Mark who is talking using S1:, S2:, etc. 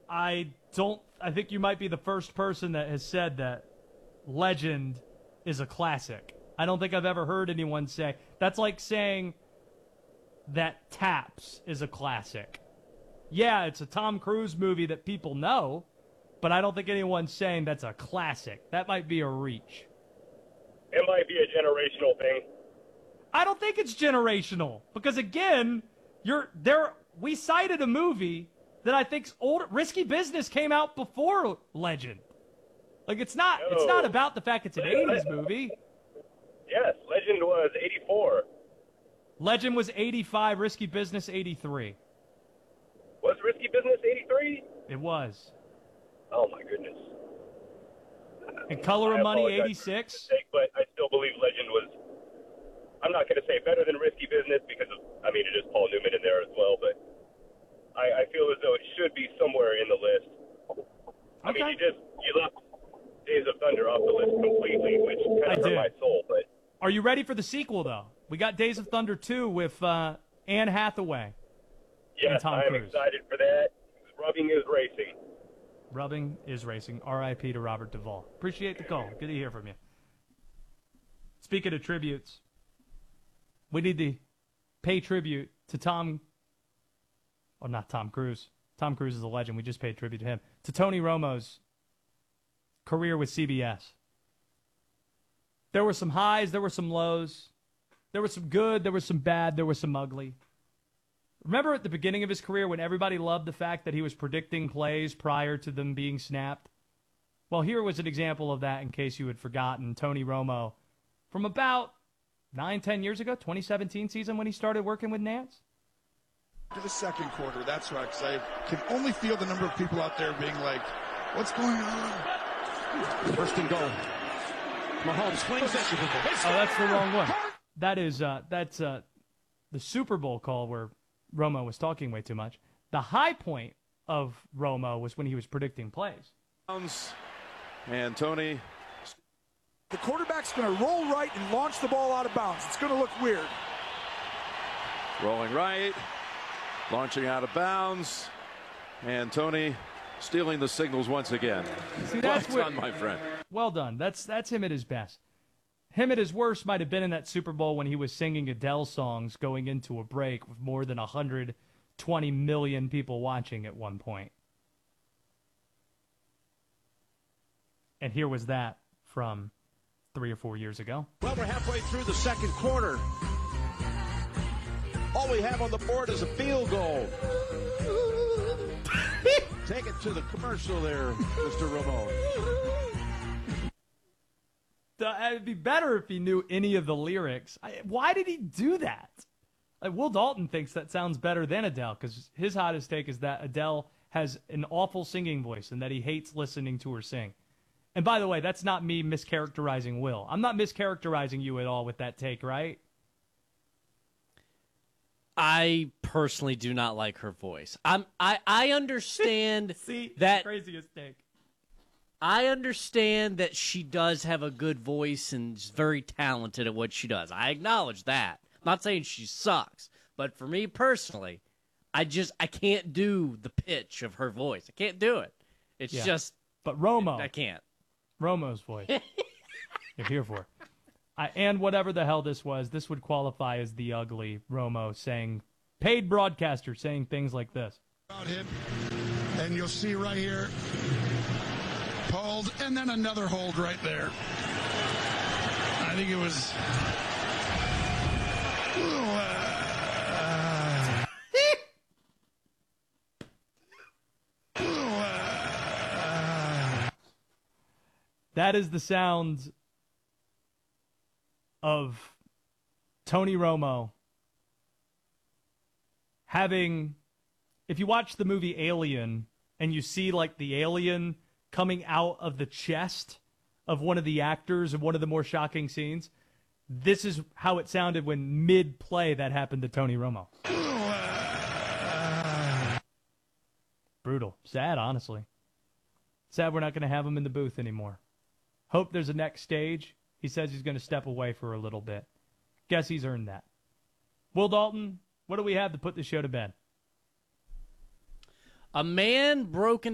S1: I think you might be the first person that has said that Legend is a classic. I don't think I've ever heard anyone say. That's like saying that Taps is a classic. Yeah, it's a Tom Cruise movie that people know, but I don't think anyone's saying that's a classic. That might be a reach.
S2: It might be a generational thing.
S1: I don't think it's generational because, again, we cited a movie that I think's old. Risky Business came out before Legend. Like, it's not about the fact it's an 80s movie.
S2: Yes, Legend was 84.
S1: Legend was 85, Risky Business 83.
S2: Was Risky Business 83?
S1: It was.
S2: Oh, my goodness.
S1: And Color of Money 86?
S2: But I still believe Legend was, I'm not going to say better than Risky Business because it is Paul Newman in there as well, but I feel as though it should be somewhere in the list.
S1: Okay.
S2: You left Days of Thunder off the list completely, which kind of hurt my soul. But
S1: are you ready for the sequel, though? We got Days of Thunder 2 with Anne Hathaway.
S2: Yes,
S1: Tom
S2: I am
S1: Cruise.
S2: excited for that. Rubbing is racing.
S1: Rubbing is racing. R.I.P. to Robert Duvall. Appreciate the call. Good to hear from you. Speaking of tributes, we need to pay tribute to not Tom Cruise. Tom Cruise is a legend. We just paid tribute to him. To Tony Romo's career with CBS. There were some highs, there were some lows. There was some good, there was some bad, there was some ugly. Remember at the beginning of his career when everybody loved the fact that he was predicting plays prior to them being snapped? Well, here was an example of that in case you had forgotten. Tony Romo, from about 9-10 years ago, 2017 season when he started working with Nance.
S3: To the second quarter, that's right, because I can only feel the number of people out there being like, what's going on?
S4: First and goal. Mahomes flings it.
S1: Oh, that's the wrong one. That's the Super Bowl call where Romo was talking way too much. The high point of Romo was when he was predicting plays.
S4: And Tony.
S3: The quarterback's going to roll right and launch the ball out of bounds. It's going to look weird.
S4: Rolling right. Launching out of bounds. And Tony stealing the signals once again.
S1: See, that's
S4: well done, my friend.
S1: Well done. That's him at his best. Him at his worst might have been in that Super Bowl when he was singing Adele songs going into a break with more than 120 million people watching at one point. And here was that from 3 or 4 years ago.
S5: Well, we're halfway through the second quarter. All we have on the board is a field goal. Take it to the commercial there, Mr. Romo.
S1: It'd be better if he knew any of the lyrics. Why did he do that? Will Dalton thinks that sounds better than Adele because his hottest take is that Adele has an awful singing voice and that he hates listening to her sing. And by the way, that's not me mischaracterizing Will. I'm not mischaracterizing you at all with that take, right?
S6: I personally do not like her voice. I understand
S1: See,
S6: that
S1: craziest take.
S6: I understand that she does have a good voice and is very talented at what she does. I acknowledge that. I'm not saying she sucks, but for me personally, I can't do the pitch of her voice. I can't do it. It's just.
S1: But Romo,
S6: I can't.
S1: Romo's voice. You're here for. And whatever the hell this was, this would qualify as the ugly Romo saying, paid broadcaster saying things like this.
S3: Hit, and you'll see right here, hold, and then another hold right there. I think it was.
S1: That is the sound of Tony Romo having, if you watch the movie Alien and you see like the alien coming out of the chest of one of the actors in one of the more shocking scenes, this is how it sounded when mid-play that happened to Tony Romo. Brutal. Sad, honestly. Sad we're not going to have him in the booth anymore. Hope there's a next stage. He says he's going to step away for a little bit. Guess he's earned that. Will Dalton, what do we have to put this show to bed?
S6: A man broke